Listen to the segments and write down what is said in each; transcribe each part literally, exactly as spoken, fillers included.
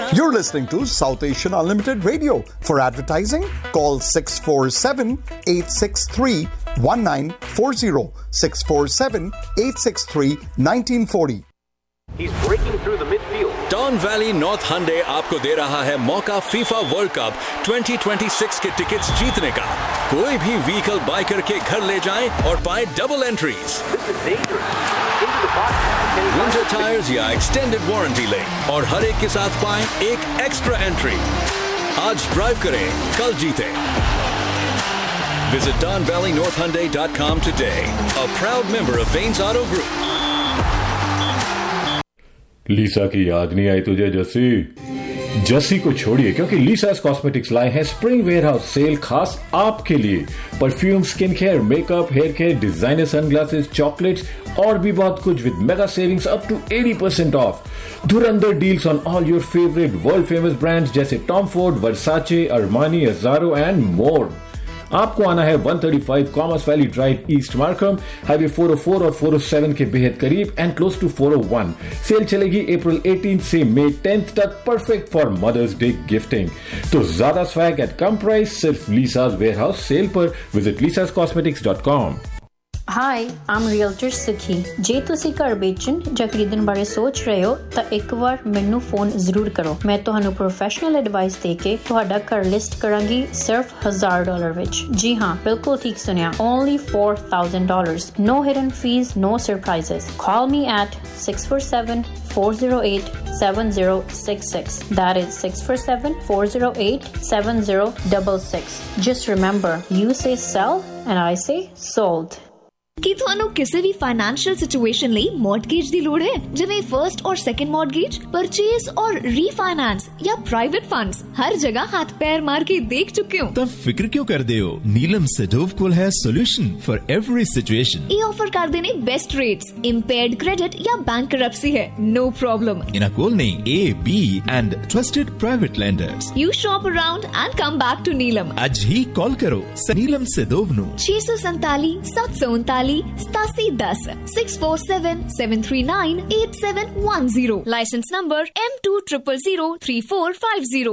You're listening to South Asian Unlimited Radio. For advertising, call six four seven, eight six three, one nine four zero. six four seven, eight six three, one nine four zero. He's breaking through the midfield. Don Valley North Hyundai आपको दे रहा है मौका FIFA world cup twenty twenty-six के tickets जीतने का। कोई भी vehicle bye करके घर ले जाएं और पाएं डबल एंट्रीज। विंटर टायर्स या एक्सटेंडेड वारंटी लें और हर एक के साथ पाएं एक एक्स्ट्रा एंट्री। आज ड्राइव करें, कल जीतें। Visit don valley north hyundai dot com today. A proud member of Vanes Auto Group. लीसा की याद नहीं आई तुझे जस्सी? जस्सी को छोड़िए क्योंकि लीसास कॉस्मेटिक्स लाए हैं स्प्रिंग वेयरहाउस सेल खास आपके लिए। Perfume, skin care, makeup, hair care, designer sunglasses, chocolates और भी बहुत कुछ with mega savings up to eighty percent of. Dhurandhar deals on all your favourite world famous brands जैसे Tom Ford, Versace, Armani, अज़ारो and more. आपको आना है one thirty-five commerce valley drive, east Markham, highway four oh four और four oh seven के बेहद करीब and close to four oh one। Cell चलेगी अप्रैल eighteenth से मई tenth तक, perfect for mothers day gifting. तो ज्यादा स्वैग एट कम प्राइस सिर्फ लीसास वेयरहाउस सेल पर। Visit लीसास cosmetics dot com. Hi, I am realtor सुखी। जे ਤੁਸੀਂ ਘਰ ਵੇਚਣ ਜਾਂ ਖਰੀਦਣ ਬਾਰੇ ਸੋਚ ਰਹੇ ਹੋ ਤਾਂ ਇੱਕ ਵਾਰ ਮੈਨੂੰ ਫੋਨ ਜ਼ਰੂਰ ਕਰੋ। ਮੈਂ ਤੁਹਾਨੂੰ ਪ੍ਰੋਫੈਸ਼ਨਲ ਐਡਵਾਈਸ ਦੇ ਕੇ ਤੁਹਾਡਾ ਘਰ ਲਿਸਟ ਕਰਾਂਗੀ ਸਿਰਫ one thousand dollars ਵਿੱਚ। ਜੀ ਹਾਂ, ਬਿਲਕੁਲ ਠੀਕ ਸੁਣਿਆ, only four thousand dollars. No hidden fees, no surprises. Call me at six four seven, four oh eight, seven oh six six. That is six four seven, four oh eight, seven oh six six. Just remember, you say sell and I say sold. ਕੀ ਤੁਹਾਨੂੰ ਕਿਸੇ ਵੀ financial situation ਲਈ ਮੌਰਟਗੇਜ ਦੀ ਲੋੜ ਹੈ, ਜਿਵੇਂ first ਔਰ second ਮੌਰਟਗੇਜ, purchase ਔਰ refinance ਜਾਂ private funds? ਹਰ ਜਗ੍ਹਾ ਹੱਥ ਪੈਰ ਮਾਰ ਕੇ ਦੇਖ ਚੁੱਕੇ ਹੋ ਤਾਂ ਫਿਕਰ ਕਿਉਂ ਕਰਦੇ ਹੋ? ਨੀਲਮ ਸੈਡੋਵ ਕੋਲ ਹੈ ਸੋਲੂਸ਼ਨ ਫॉर एवरी ਸਿਚੁਏਸ਼ਨ। ਇਹ ਆਫਰ ਕਰਦੇ ਨੇ ਬੈਸਟ ਰੇਟਸ, ਇੰਪੇਅਰਡ ਕ੍ਰੈਡਿਟ ਜਾਂ ਬੈਂਕ ਕਰਪਸੀ ਹੈ, ਨੋ ਪ੍ਰੋਬਲਮ। ਇਹਨਾਂ ਕੋਲ ਨੇ A, B and trusted private lenders. You shop around and come back to Neelam. ਅੱਜ ਹੀ ਕਾਲ ਕਰੋ ਨੀਲਮ ਸੈਡੋਵ ਨੂੰ six seven seven, seven seven nine, सतासी दस six four seven, seven three nine, eight seven one zero. License number M two zero zero zero three four five zero.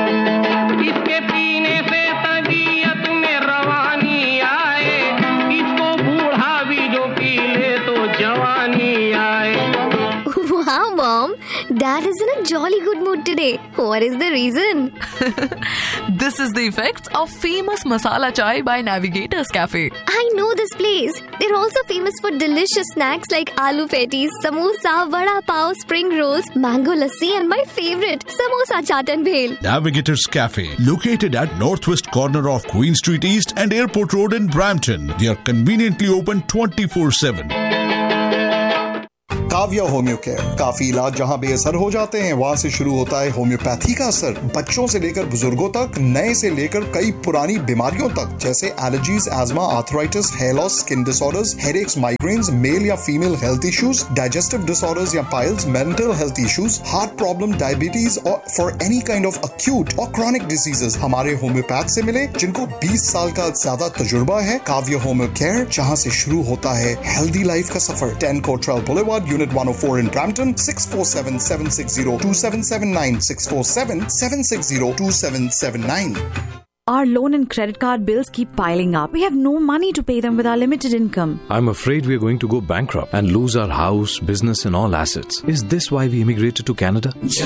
इसके पीने से तबीयत में रवानी आए, इसको बूढ़ा भी जो पी ले तो जवानी आए। Wow, Mom, Dad is in a jolly good mood today. What is the reason? This is the effects of famous masala chai by Navigators Cafe. I know this place. They're also famous for delicious snacks like aloo patties, samosa, vada pav, spring rolls, mango lassi, and my favorite, samosa chaat and bhel. Navigators Cafe, located at northwest corner of Queen Street East and Airport Road in Brampton. They are conveniently open twenty-four seven. Kavya homeo care. काफी इलाज जहां बेअसर हो जाते हैं वहां से शुरू होता है होम्योपैथी का असर। बच्चों से लेकर बुजुर्गों तक, नए से लेकर कई पुरानी बीमारियों तक जैसे allergies, ESMA, arthritis, hair loss, skin disorders, headaches, migraines, mail या female health issues, digestive disorders या piles, mental health issues, heart problem, diabetes और for any kind of acute और क्रॉनिक डिसीजेस हमारे होम्योपैथ से मिले जिनको बीस साल का ज्यादा तजुर्बा है। काव्या होम्यो केयर, जहां से शुरू होता है हेल्दी लाइफ का सफर। ten Cottrell Boulevard, Unit one oh four in Brampton. Six four seven, seven six zero, two seven seven nine. Six four seven, seven six zero, two seven seven nine. Our loan and credit card bills keep piling up. We have no money to pay them with our limited income. I'm afraid we're going to go bankrupt and lose our house, business and all assets. Is this why we immigrated to Canada?